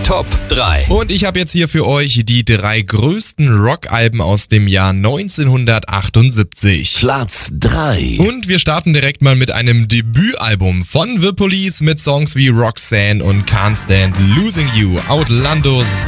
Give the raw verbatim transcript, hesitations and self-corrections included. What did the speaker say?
Top drei. Und ich habe jetzt hier für euch die drei größten Rockalben aus dem Jahr neunzehnhundertachtundsiebzig. Platz drei. Und wir starten direkt mal mit einem Debütalbum von The Police mit Songs wie Roxanne und Can't Stand Losing You. Outlandos